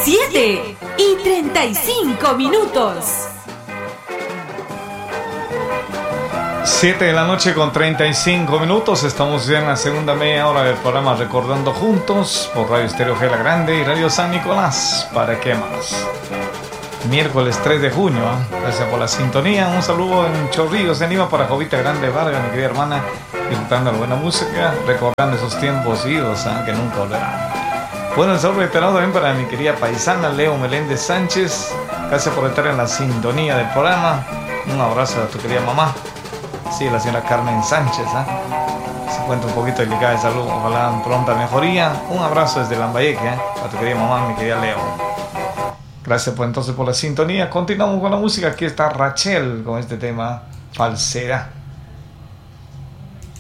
7:35. 7 de la noche con 35 minutos. Estamos ya en la segunda media hora del programa Recordando Juntos por Radio Estéreo Gela Grande y Radio San Nicolás. ¿Para qué más? Miércoles 3 de junio. Gracias por la sintonía. Un saludo en Chorrillos, en Lima, para Jovita Grande Vargas, mi querida hermana, disfrutando de buena música, recordando esos tiempos idos que nunca volverán. Bueno, el saludo reiterado también para mi querida paisana Leo Meléndez Sánchez. Gracias por estar en la sintonía del programa. Un abrazo a tu querida mamá. Sí, la señora Carmen Sánchez, se encuentra un poquito delicada de salud, ojalá pronta mejoría. Un abrazo desde Lambayeque, a tu querida mamá, mi querida Leo. Gracias por la sintonía. Continuamos con la música. Aquí está Rachel con este tema, Falsedad.